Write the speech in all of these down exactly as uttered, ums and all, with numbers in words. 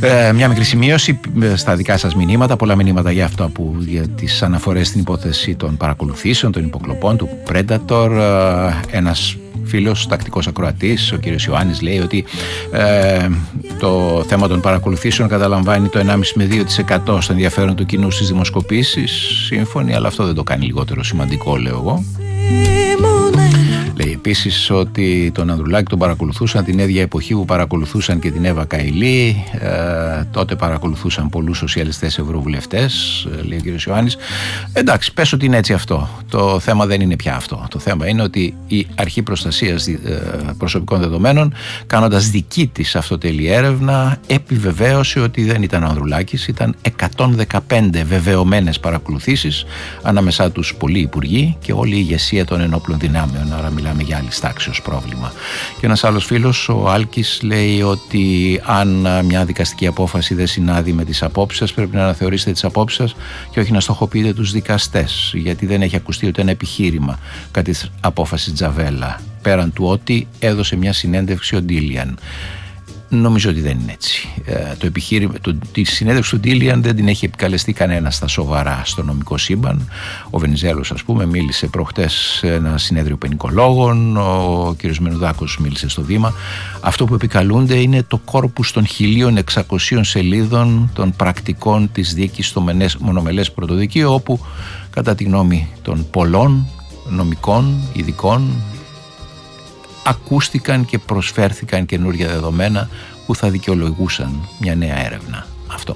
Ε, μια μικρή σημείωση στα δικά σας μηνύματα, πολλά μηνύματα για αυτό που για τις αναφορές στην υπόθεση των παρακολουθήσεων, των υποκλοπών, του Predator. Ε, ένας φίλος, τακτικός ακροατής, ο κύριος Ιωάννης, λέει ότι ε, το θέμα των παρακολουθήσεων καταλαμβάνει το ενάμιση με δύο τοις εκατό στο ενδιαφέρον του κοινού στις δημοσκοπήσεις. Σύμφωνοι, αλλά αυτό δεν το κάνει λιγότερο σημαντικό, λέω εγώ. Λέει επίσης ότι τον Ανδρουλάκη τον παρακολουθούσαν την ίδια εποχή που παρακολουθούσαν και την Εύα Καηλή. Ε, τότε παρακολουθούσαν πολλούς σοσιαλιστές ευρωβουλευτές, λέει ο κ. Ιωάννης. Εντάξει, πες ότι είναι έτσι αυτό. Το θέμα δεν είναι πια αυτό. Το θέμα είναι ότι η Αρχή Προστασίας Προσωπικών Δεδομένων, κάνοντας δική της αυτοτελή έρευνα, επιβεβαίωσε ότι δεν ήταν ο Ανδρουλάκης. Ήταν εκατόν δεκαπέντε βεβαιωμένες παρακολουθήσεις, ανάμεσά τους πολλοί υπουργοί και όλη η ηγεσία των ενόπλων δυνάμεων. Άρα μιλάμε για άλλη τάξεως πρόβλημα. Και ένας άλλος φίλος, ο Άλκης, λέει ότι αν μια δικαστική απόφαση δεν συνάδει με τις απόψεις σας, πρέπει να αναθεωρήσετε τις απόψεις σας και όχι να στοχοποιείτε τους δικαστές, γιατί δεν έχει ακουστεί ούτε ένα επιχείρημα κατά της απόφασης Τζαβέλα, πέραν του ότι έδωσε μια συνέντευξη ο Ντίλιαν. Νομίζω ότι δεν είναι έτσι. Ε, το επιχείρημα, το, τη συνέντευξη του Ντίλιαν δεν την έχει επικαλεστεί κανένα στα σοβαρά στο νομικό σύμπαν. Ο Βενιζέλος, ας πούμε, μίλησε προχτές σε ένα συνέδριο ποινικολόγων, ο κ. Μενουδάκος μίλησε στο Δήμα. Αυτό που επικαλούνται είναι το κόρπους των χίλια εξακοσίων σελίδων των πρακτικών της δίκης στο μονομελές πρωτοδικείο, όπου κατά τη γνώμη των πολλών νομικών, ειδικών, ακούστηκαν και προσφέρθηκαν καινούργια δεδομένα που θα δικαιολογούσαν μια νέα έρευνα. Αυτό.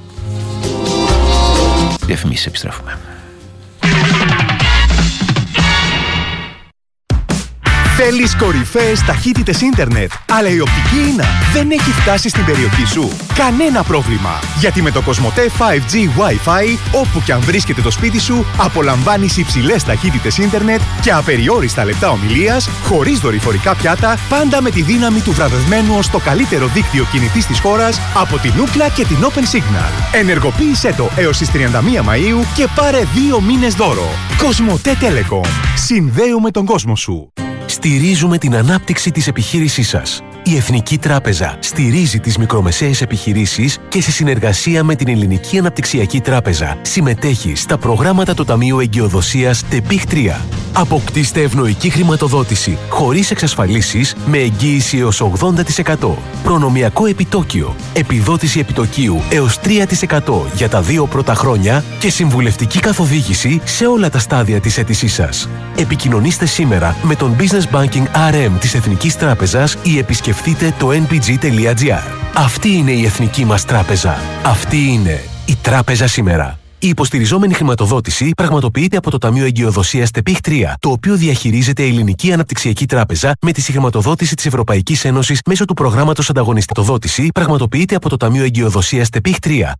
Διαφημίσεις, επιστρέφουμε. Θέλεις κορυφαίες ταχύτητες ίντερνετ, αλλά η οπτική ίνα δεν έχει φτάσει στην περιοχή σου? Κανένα πρόβλημα, γιατί με το Κοσμοτέ φάιβ τζι Wi-Fi, όπου και αν βρίσκεται το σπίτι σου, απολαμβάνεις υψηλές ταχύτητες ίντερνετ και απεριόριστα λεπτά ομιλίας, χωρίς δορυφορικά πιάτα, πάντα με τη δύναμη του βραβευμένου ως το καλύτερο δίκτυο κινητής της χώρας από την Ookla και την Open Signal. Ενεργοποίησέ το έως τις τριάντα μία Μαΐου και πάρε δύο μήνες δώρο. Κοσμοτέ Telecom. Συνδέουμε τον κόσμο σου. Στηρίζουμε την ανάπτυξη της επιχείρησής σας. Η Εθνική Τράπεζα στηρίζει τις μικρομεσαίες επιχειρήσεις και σε συνεργασία με την Ελληνική Αναπτυξιακή Τράπεζα συμμετέχει στα προγράμματα του Ταμείου Εγκυοδοσίας ΤΕΠΙΧ τρία. Αποκτήστε ευνοϊκή χρηματοδότηση χωρίς εξασφαλίσεις με εγγύηση έως ογδόντα τοις εκατό. Προνομιακό επιτόκιο, επιδότηση επιτοκίου έως τρία τοις εκατό για τα δύο πρώτα χρόνια και συμβουλευτική καθοδήγηση σε όλα τα στάδια της αίτησής σας. Επικοινωνήστε σήμερα με τον Business Banking αρ εμ της Εθνικής Τράπεζας ή επισκεφτείτε το εν πι τζι τελεία τζι άρ. Αυτή είναι η εθνική μας τράπεζα. Αυτή είναι η τράπεζα σήμερα. Η υποστηριζόμενη χρηματοδότηση πραγματοποιείται από το Ταμείο Εγκυοδοσίας ΤΕΠΙΧ τρία, το οποίο διαχειρίζεται η Ελληνική Αναπτυξιακή Τράπεζα με τη συγχρηματοδότηση της Ευρωπαϊκής Ένωσης μέσω του προγράμματος ανταγωνιστικοδότηση. Πραγματοποιείται από το Ταμείο Εγκυοδοσίας ΤΕΠΙΧ τρία,